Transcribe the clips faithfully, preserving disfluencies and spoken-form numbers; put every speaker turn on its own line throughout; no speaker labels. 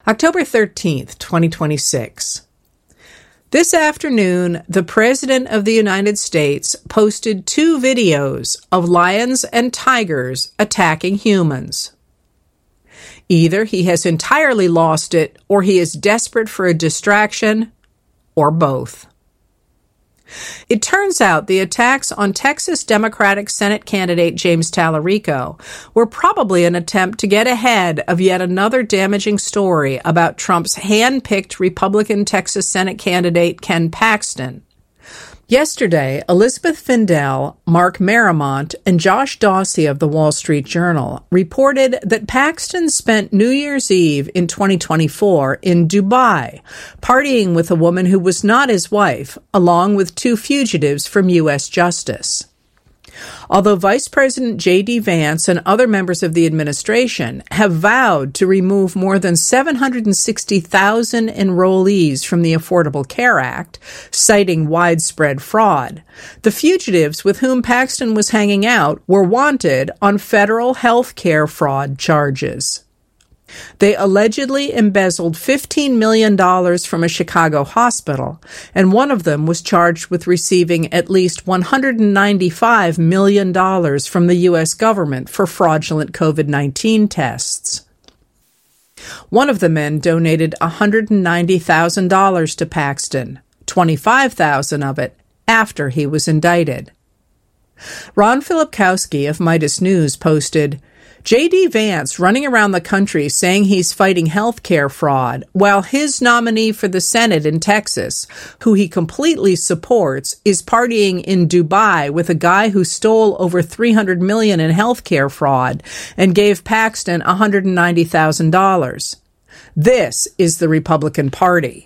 October thirteenth, twenty twenty-six. This afternoon, the President of the United States posted two videos of lions and tigers attacking humans. Either he has entirely lost it, or he is desperate for a distraction, or both. It turns out the attacks on Texas Democratic Senate candidate James Tallarico were probably an attempt to get ahead of yet another damaging story about Trump's hand-picked Republican Texas Senate candidate Ken Paxton. Yesterday, Elizabeth Findell, Mark Marimont, and Josh Dawsey of the Wall Street Journal reported that Paxton spent New Year's Eve in twenty twenty-four in Dubai, partying with a woman who was not his wife, along with two fugitives from U S Justice. Although Vice President J D Vance and other members of the administration have vowed to remove more than seven hundred sixty thousand enrollees from the Affordable Care Act, citing widespread fraud, the fugitives with whom Paxton was hanging out were wanted on federal health care fraud charges. They allegedly embezzled fifteen million dollars from a Chicago hospital, and one of them was charged with receiving at least one hundred ninety-five million dollars from the U S government for fraudulent COVID nineteen tests. One of the men donated one hundred ninety thousand dollars to Paxton, twenty-five thousand dollars of it after he was indicted. Ron Filipkowski of Midas News posted, J D Vance running around the country saying he's fighting health care fraud, while his nominee for the Senate in Texas, who he completely supports, is partying in Dubai with a guy who stole over three hundred million dollars in health care fraud and gave Paxton one hundred ninety thousand dollars. This is the Republican Party.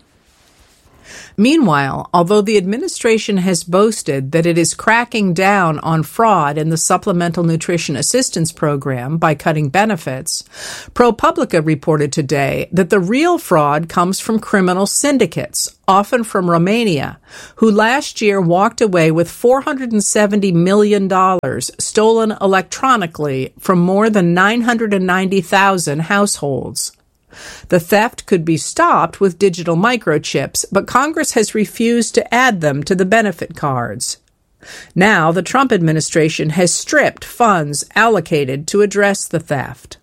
Meanwhile, although the administration has boasted that it is cracking down on fraud in the Supplemental Nutrition Assistance Program by cutting benefits, ProPublica reported today that the real fraud comes from criminal syndicates, often from Romania, who last year walked away with four hundred seventy million dollars stolen electronically from more than nine hundred ninety thousand households. The theft could be stopped with digital microchips, but Congress has refused to add them to the benefit cards. Now, the Trump administration has stripped funds allocated to address the theft.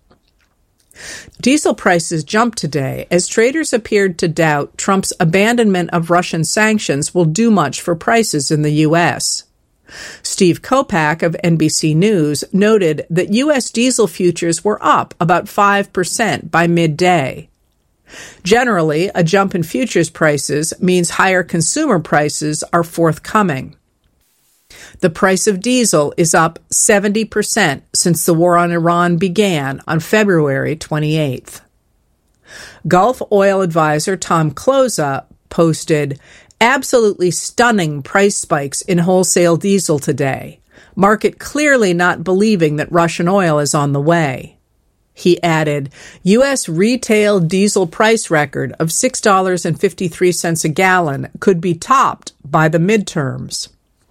Diesel prices jumped today as traders appeared to doubt Trump's abandonment of Russian sanctions will do much for prices in the U S. Steve Kopak of N B C News noted that U S diesel futures were up about five percent by midday. Generally, a jump in futures prices means higher consumer prices are forthcoming. The price of diesel is up seventy percent since the war on Iran began on February twenty-eighth. Gulf oil advisor Tom Kloza posted, absolutely stunning price spikes in wholesale diesel today. Market clearly not believing that Russian oil is on the way. He added, U S retail diesel price record of six dollars and fifty-three cents a gallon could be topped by the midterms.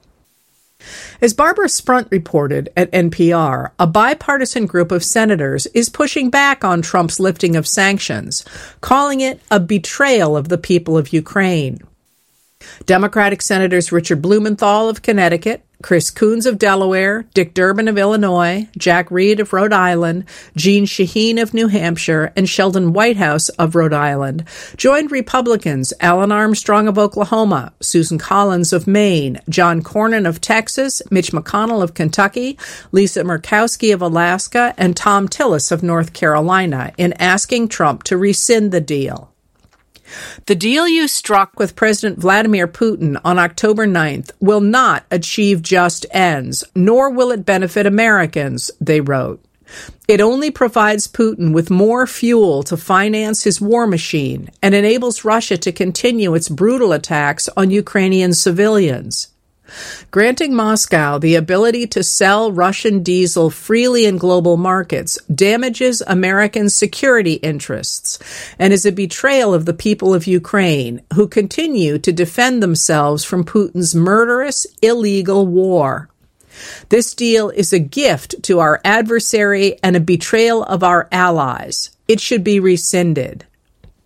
As Barbara Sprunt reported at N P R, a bipartisan group of senators is pushing back on Trump's lifting of sanctions, calling it a betrayal of the people of Ukraine. Democratic Senators Richard Blumenthal of Connecticut, Chris Coons of Delaware, Dick Durbin of Illinois, Jack Reed of Rhode Island, Jeanne Shaheen of New Hampshire, and Sheldon Whitehouse of Rhode Island joined Republicans Alan Armstrong of Oklahoma, Susan Collins of Maine, John Cornyn of Texas, Mitch McConnell of Kentucky, Lisa Murkowski of Alaska, and Tom Tillis of North Carolina in asking Trump to rescind the deal. The deal you struck with President Vladimir Putin on October ninth will not achieve just ends, nor will it benefit Americans, they wrote. It only provides Putin with more fuel to finance his war machine and enables Russia to continue its brutal attacks on Ukrainian civilians. Granting Moscow the ability to sell Russian diesel freely in global markets damages American security interests and is a betrayal of the people of Ukraine, who continue to defend themselves from Putin's murderous, illegal war. This deal is a gift to our adversary and a betrayal of our allies. It should be rescinded.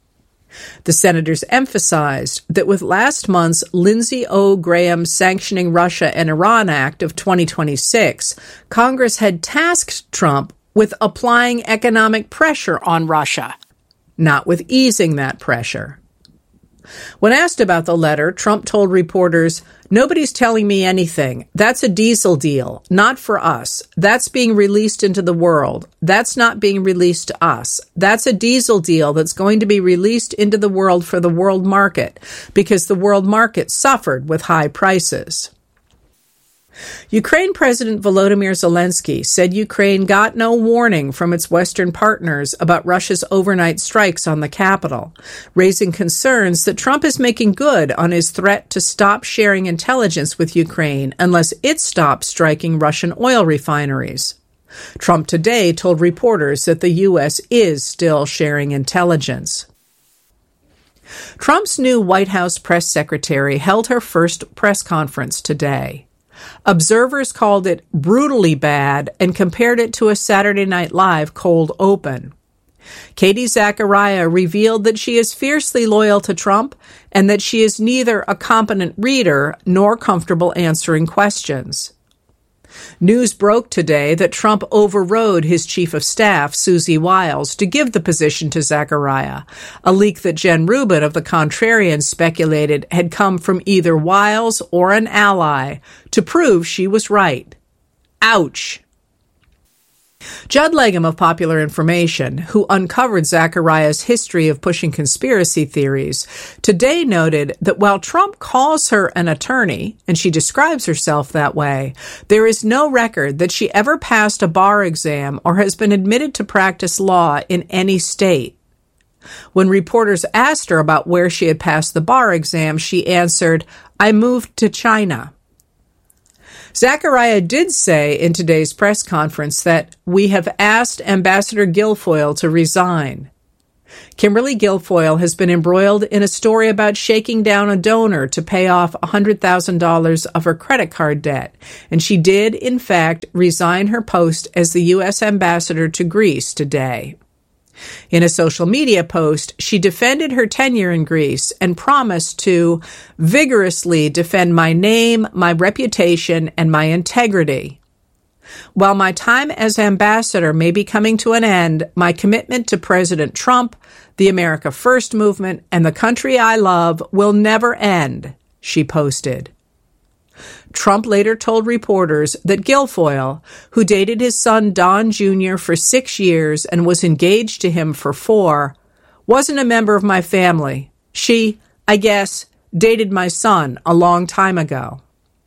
The senators emphasized that with last month's Lindsey O. Graham Sanctioning Russia and Iran Act of twenty twenty-six, Congress had tasked Trump with applying economic pressure on Russia, not with easing that pressure. When asked about the letter, Trump told reporters, "Nobody's telling me anything. That's a diesel deal, not for us. That's being released into the world. That's not being released to us. That's a diesel deal that's going to be released into the world for the world market, because the world market suffered with high prices." Ukraine President Volodymyr Zelensky said Ukraine got no warning from its Western partners about Russia's overnight strikes on the capital, raising concerns that Trump is making good on his threat to stop sharing intelligence with Ukraine unless it stops striking Russian oil refineries. Trump today told reporters that the U S is still sharing intelligence. Trump's new White House press secretary held her first press conference today. Observers called it brutally bad and compared it to a Saturday Night Live cold open. Katie Zachariah revealed that she is fiercely loyal to Trump and that she is neither a competent reader nor comfortable answering questions. News broke today that Trump overrode his chief of staff, Susie Wiles, to give the position to Zachariah, a leak that Jen Rubin of The Contrarian speculated had come from either Wiles or an ally to prove she was right. Ouch! Judd Legum of Popular Information, who uncovered Zachariah's history of pushing conspiracy theories, today noted that while Trump calls her an attorney, and she describes herself that way, there is no record that she ever passed a bar exam or has been admitted to practice law in any state. When reporters asked her about where she had passed the bar exam, she answered, "I moved to China." Zachariah did say in today's press conference that we have asked Ambassador Guilfoyle to resign. Kimberly Guilfoyle has been embroiled in a story about shaking down a donor to pay off one hundred thousand dollars of her credit card debt, and she did, in fact, resign her post as the U S ambassador to Greece today. In a social media post, she defended her tenure in Greece and promised to vigorously defend my name, my reputation, and my integrity. While my time as ambassador may be coming to an end, my commitment to President Trump, the America First movement, and the country I love will never end, she posted. Trump later told reporters that Guilfoyle, who dated his son Don Junior for six years and was engaged to him for four, wasn't a member of my family. She, I guess, dated my son a long time ago.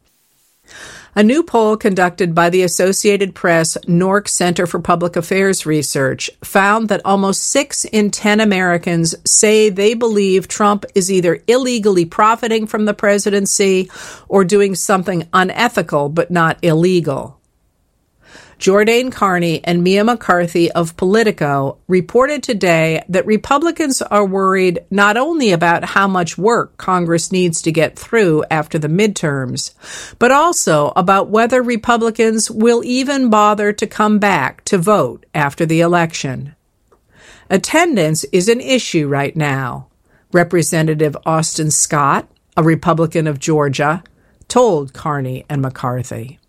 A new poll conducted by the Associated Press N O R C Center for Public Affairs Research found that almost six in ten Americans say they believe Trump is either illegally profiting from the presidency or doing something unethical but not illegal. Jordain Carney and Mia McCarthy of Politico reported today that Republicans are worried not only about how much work Congress needs to get through after the midterms, but also about whether Republicans will even bother to come back to vote after the election. Attendance is an issue right now, Representative Austin Scott, a Republican of Georgia, told Carney and McCarthy.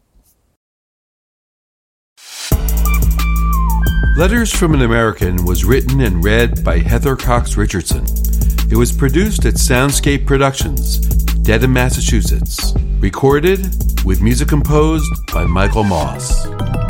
Letters from an American was written and read by Heather Cox Richardson. It was produced at Soundscape Productions, Dedham, Massachusetts. Recorded with music composed by Michael Moss.